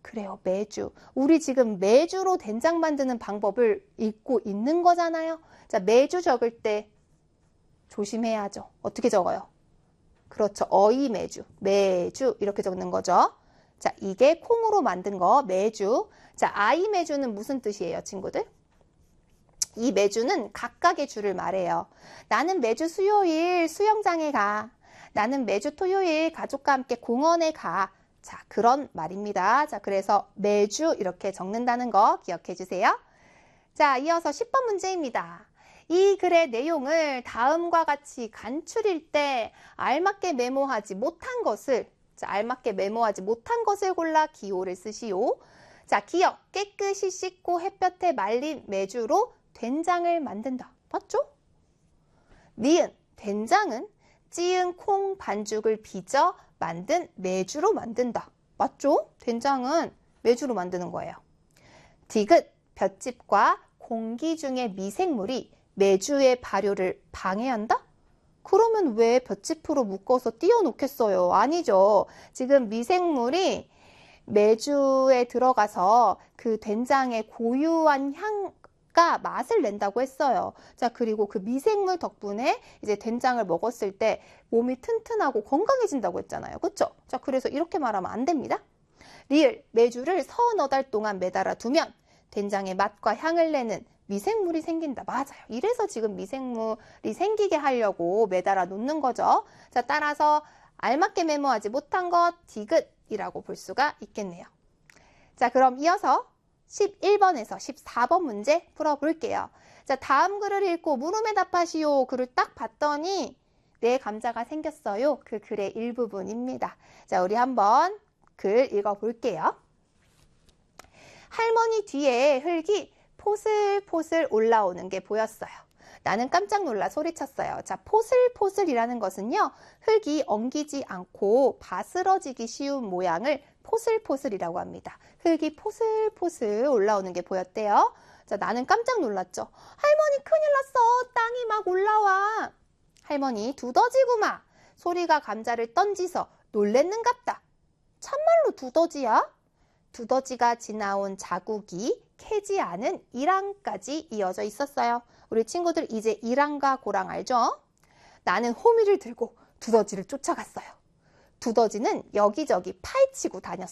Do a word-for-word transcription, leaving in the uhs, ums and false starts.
그래요, 매주. 우리 지금 매주로 된장 만드는 방법을 읽고 있는 거잖아요. 자, 매주 적을 때 조심해야죠. 어떻게 적어요? 그렇죠. 어이 매주, 매주 이렇게 적는 거죠. 자, 이게 콩으로 만든 거 매주. 자, 아이 매주는 무슨 뜻이에요, 친구들? 이 매주는 각각의 주를 말해요. 나는 매주 수요일 수영장에 가. 나는 매주 토요일 가족과 함께 공원에 가. 자, 그런 말입니다. 자, 그래서 매주 이렇게 적는다는 거 기억해 주세요. 자, 이어서 십 번 문제입니다. 이 글의 내용을 다음과 같이 간추릴 때 알맞게 메모하지 못한 것을, 자, 알맞게 메모하지 못한 것을 골라 기호를 쓰시오. 자, 기억, 깨끗이 씻고 햇볕에 말린 매주로 된장을 만든다. 맞죠? 니은, 된장은 찌은 콩 반죽을 빚어 만든 매주로 만든다. 맞죠? 된장은 매주로 만드는 거예요. 디귿, 볏짚과 공기 중의 미생물이 매주의 발효를 방해한다? 그러면 왜 볏짚으로 묶어서 띄워놓겠어요? 아니죠. 지금 미생물이 매주에 들어가서 그 된장의 고유한 향과 맛을 낸다고 했어요. 자, 그리고 그 미생물 덕분에 이제 된장을 먹었을 때 몸이 튼튼하고 건강해진다고 했잖아요. 그쵸? 자, 그래서 이렇게 말하면 안 됩니다. 리을, 매주를 서너 달 동안 매달아 두면 된장의 맛과 향을 내는 미생물이 생긴다. 맞아요. 이래서 지금 미생물이 생기게 하려고 매달아 놓는 거죠. 자, 따라서 알맞게 메모하지 못한 것 디귿이라고 볼 수가 있겠네요. 자, 그럼 이어서 십일 번에서 십사 번 문제 풀어볼게요. 자, 다음 글을 읽고 물음에 답하시오. 글을 딱 봤더니 네 감자가 생겼어요. 그 글의 일부분입니다. 자, 우리 한번 글 읽어볼게요. 할머니 뒤에 흙이 포슬포슬 올라오는 게 보였어요. 나는 깜짝 놀라 소리쳤어요. 자, 포슬포슬이라는 것은요, 흙이 엉키지 않고 바스러지기 쉬운 모양을 포슬포슬이라고 합니다. 흙이 포슬포슬 올라오는 게 보였대요. 자, 나는 깜짝 놀랐죠. 할머니 큰일 났어. 땅이 막 올라와. 할머니 두더지구마. 소리가 감자를 던지서 놀랬는갑다. 참말로 두더지야? 두더지가 지나온 자국이 캐지 않은 이랑까지 이어져 있었어요. 우리 친구들 이제 이랑과 고랑 알죠? 나는 호미를 들고 두더지를 쫓아갔어요. 두더지는 여기저기 파헤치고 다녔어요.